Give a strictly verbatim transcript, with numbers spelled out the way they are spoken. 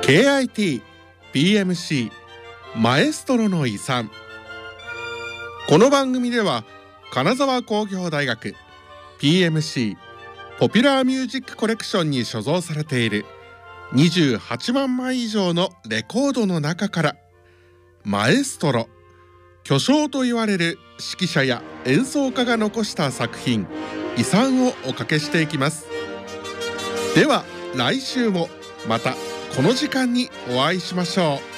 ケーアイティー、ピーエムシー、マエストロの遺産。この番組では金沢工業大学 ピーエムシー ポピュラーミュージックコレクションに所蔵されているにじゅうはちまんまい以上のレコードの中からマエストロ、巨匠と言われる指揮者や演奏家が残した作品、遺産をおかけしていきます。では来週もまたこの時間にお会いしましょう。